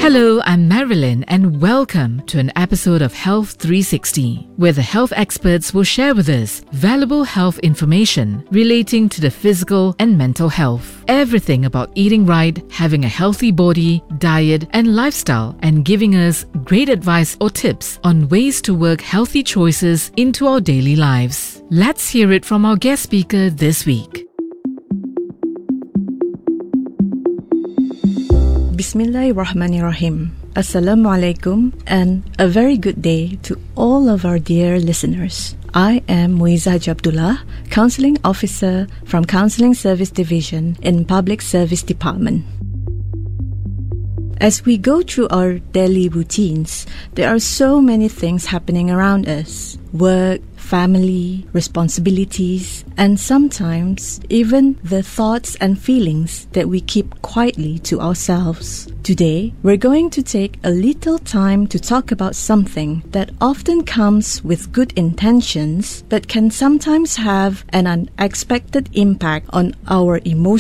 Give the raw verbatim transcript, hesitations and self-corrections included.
Hello, I'm Marilyn and welcome to an episode of Health three sixty, where the health experts will share with us valuable health information relating to the physical and mental health. Everything about eating right, having a healthy body, diet and lifestyle, and giving us great advice or tips on ways to work healthy choices into our daily lives. Let's hear it from our guest speaker this week. Bismillahirrahmanirrahim. Assalamualaikum and a very good day to all of our dear listeners. I am Muiza Abdullah, Counseling Officer from Counseling Service Division in Public Service Department. As we go through our daily routines, there are so many things happening around us. Work, family, responsibilities, and sometimes even the thoughts and feelings that we keep quietly to ourselves. Today, we're going to take a little time to talk about something that often comes with good intentions but can sometimes have an unexpected impact on our emotions